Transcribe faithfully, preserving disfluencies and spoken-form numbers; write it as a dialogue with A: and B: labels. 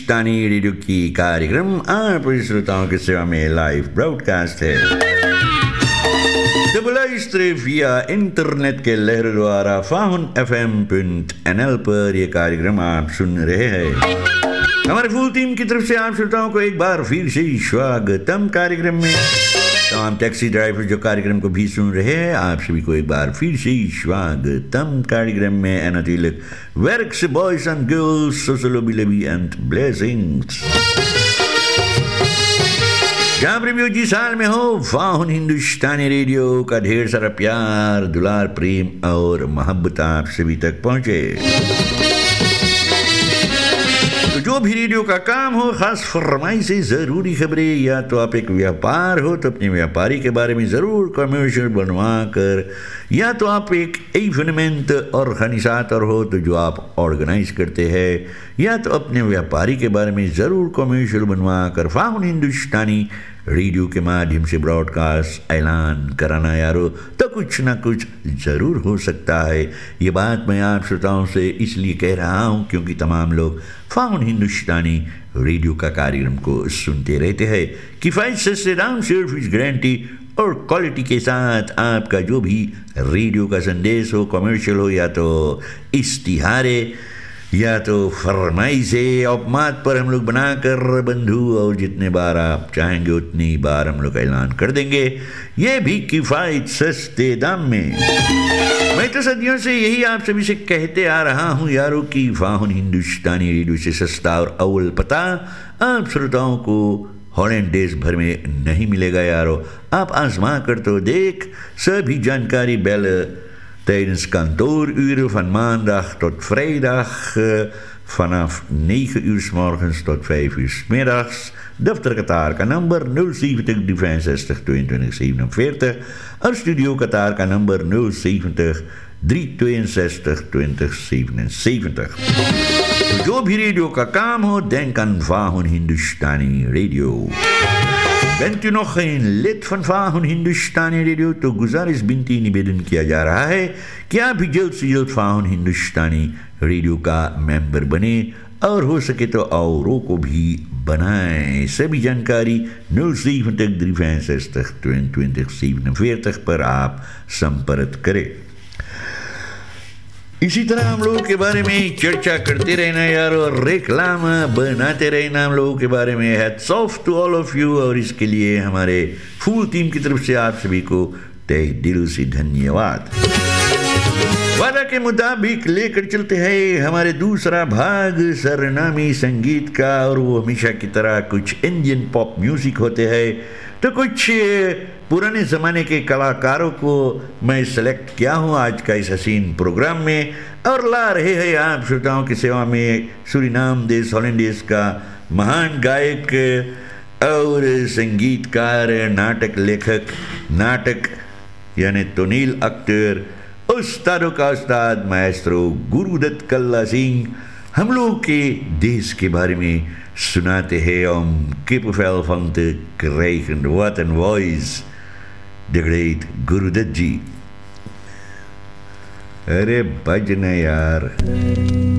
A: हिंदुस्तानी radio की कार्यक्रम आप श्रोताओं की सेवा में लाइव ब्रॉडकास्ट है। तो इस तरह विया इंटरनेट के लहर द्वारा faun F M point N L पर यह कार्यक्रम आप सुन रहे हैं। हमारे फुल टीम की तरफ से आप श्रोताओं को एक बार फिर से स्वागतम कार्यक्रम में। तमाम टैक्सी ड्राइवर जो कार्यक्रम को भी सुन रहे हैं, आप सभी को एक बार फिर से स्वागतम कार्यक्रम में। And Tilak works boys and girls सोसलो बिलेबी and blessings. जहाँ पर भी जिस हाल में हो, फाहुन हिंदुस्तानी रेडियो का ढेर सारा प्यार, दुलार, प्रेम और मोहब्बत आप सभी तक पहुँचे। तो जो भी रेडियो का काम हो, खास फरमाई से ज़रूरी खबरें, या तो आप एक व्यापार हो तो अपने व्यापारी के बारे में ज़रूर कमर्शियल बनवा कर, या तो आप एक इवेंट ऑर्गेनाइजेटर हो तो जो आप ऑर्गेनाइज करते हैं, या तो अपने व्यापारी के बारे में ज़रूर कमर्शियल बनवा कर फाहुन हिंदुस्तानी रेडियो के माध्यम से ब्रॉडकास्ट ऐलान कराना यारो, तो कुछ ना कुछ ज़रूर हो सकता है। ये बात मैं आप श्रोताओं से इसलिए कह रहा हूँ क्योंकि तमाम लोग फाहुन हिंदुस्तानी रेडियो का कार्यक्रम को सुनते रहते हैं। किफ़ायत से डाउन सर्विस गारंटी और क्वालिटी के साथ आपका जो भी रेडियो का संदेश हो, कमर्शियल हो या तो इश्तिहारे या तो फरमाई से औपमात पर हम लोग बनाकर बंधु और जितने बार आप चाहेंगे उतनी बार हम लोग ऐलान कर देंगे, ये भी किफ़ायत सस्ते दाम में। मैं तो सदियों से यही आप सभी से कहते आ रहा हूँ यारों कि फाहुन हिंदुस्तानी रेडियो से सस्ता और अव्वल पता आप श्रोताओं को हॉलैंड देश भर में नहीं मिलेगा यारो। आप आजमा कर तो देख, सभी जानकारी bell tijdens kantooruren van maandag tot vrijdag vanaf negen uur 's morgens tot vijf uur 's middags. Daftar Qatar का number nul zeventig drieënvijfenzestig tweeëntwintig zevenenveertig और स्टूडियो कतार का number nul zeventig driehonderdtweeënzestig twintig zevenenzeventig। तो जो भी radio का काम हो, denk aan Fahoen हिंदुस्तानी radio. Bent u nog geen lid van Fahoen हिंदुस्तानी रेडियो, तो गुजारिश बिनती निवेदन किया जा रहा है कि आप भी जल्द से जल्द Fahoen हिंदुस्तानी रेडियो का मेंबर बने और हो सके तो औरों को भी बनाएं। सभी जानकारी nul zeventig drieënvijfenzestig tweeëntwintig zevenenveertig पर आप संपर्क करें। इसी तरह हम लोगों के बारे में चर्चा करते रहना यार, और रेक्लाम बनाते रहना हम लोगों के बारे में। Hats off to all of you, और इसके लिए हमारे फुल टीम की तरफ से आप सभी को तहे दिल से धन्यवाद। वादा के मुताबिक लेकर चलते हैं हमारे दूसरा भाग सरनामी संगीत का, और वो हमेशा की तरह कुछ इंडियन पॉप म्यूजिक होते हैं, तो कुछ पुराने ज़माने के कलाकारों को मैं सेलेक्ट किया हूँ आज का इस हसीन प्रोग्राम में, और ला रहे हैं आप श्रोताओं की सेवा में सूरीनाम देश हॉलैंड देश का महान गायक और संगीतकार, नाटक लेखक, नाटक यानी तोनील एक्टर, उस्तादों का उस्ताद माएस्ट्रो गुरुदत्त कल्ला सिंह हम लोगों के देश के बारे में सुनाते हैं। om kippenvel van te krijgen. What a voice, the great Gurudatt जी। अरे बजना यार।